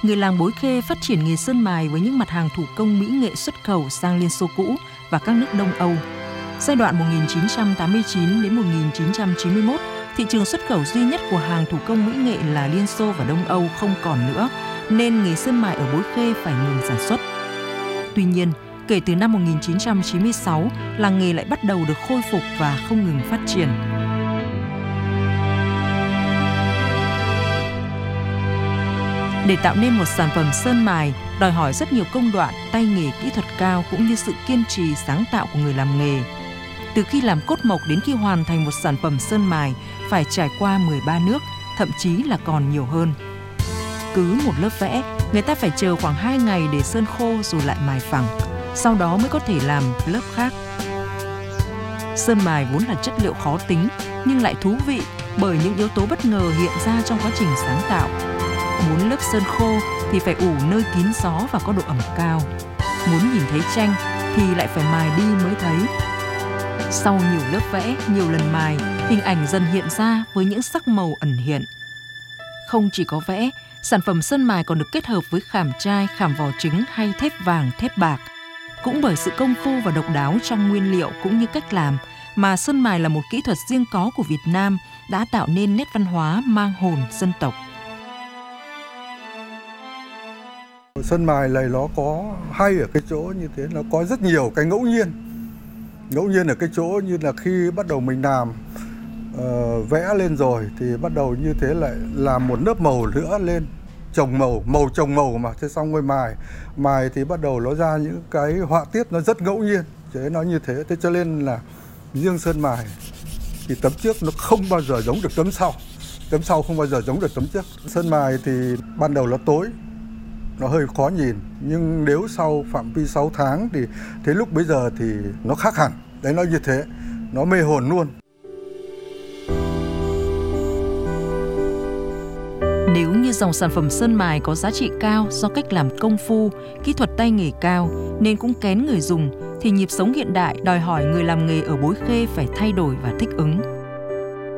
người làng Bối Khê phát triển nghề sơn mài với những mặt hàng thủ công mỹ nghệ xuất khẩu sang Liên Xô cũ và các nước Đông Âu. Giai đoạn 1989 đến 1991, thị trường xuất khẩu duy nhất của hàng thủ công mỹ nghệ là Liên Xô và Đông Âu không còn nữa, nên nghề sơn mài ở Bối Khê phải ngừng sản xuất. Tuy nhiên, kể từ năm 1996, làng nghề lại bắt đầu được khôi phục và không ngừng phát triển. Để tạo nên một sản phẩm sơn mài, đòi hỏi rất nhiều công đoạn, tay nghề kỹ thuật cao cũng như sự kiên trì sáng tạo của người làm nghề. Từ khi làm cốt mộc đến khi hoàn thành một sản phẩm sơn mài, phải trải qua 13 nước, thậm chí là còn nhiều hơn. Cứ một lớp vẽ, người ta phải chờ khoảng 2 ngày để sơn khô rồi lại mài phẳng, sau đó mới có thể làm lớp khác. Sơn mài vốn là chất liệu khó tính, nhưng lại thú vị bởi những yếu tố bất ngờ hiện ra trong quá trình sáng tạo. Muốn lớp sơn khô thì phải ủ nơi kín gió và có độ ẩm cao. Muốn nhìn thấy tranh thì lại phải mài đi mới thấy. Sau nhiều lớp vẽ, nhiều lần mài, hình ảnh dần hiện ra với những sắc màu ẩn hiện. Không chỉ có vẽ, sản phẩm sơn mài còn được kết hợp với khảm trai, khảm vỏ trứng hay thép vàng, thép bạc. Cũng bởi sự công phu và độc đáo trong nguyên liệu cũng như cách làm mà sơn mài là một kỹ thuật riêng có của Việt Nam, đã tạo nên nét văn hóa mang hồn dân tộc. Sơn mài này nó có hay ở cái chỗ như thế, nó có rất nhiều cái ngẫu nhiên. Ngẫu nhiên ở cái chỗ như là khi bắt đầu mình làm vẽ lên rồi thì bắt đầu như thế lại làm một lớp màu nữa lên, chồng màu mà, thế xong rồi mài thì bắt đầu nó ra những cái họa tiết nó rất ngẫu nhiên, thế nó như thế. Thế cho nên là riêng sơn mài thì tấm trước nó không bao giờ giống được tấm sau không bao giờ giống được tấm trước. Sơn mài thì ban đầu nó tối, nó hơi khó nhìn, nhưng nếu sau phạm vi 6 tháng thì thế lúc bây giờ thì nó khác hẳn. Đấy, nó như thế, nó mê hồn luôn. Nếu như dòng sản phẩm sơn mài có giá trị cao do cách làm công phu, kỹ thuật tay nghề cao nên cũng kén người dùng, thì nhịp sống hiện đại đòi hỏi người làm nghề ở Bối Khê phải thay đổi và thích ứng.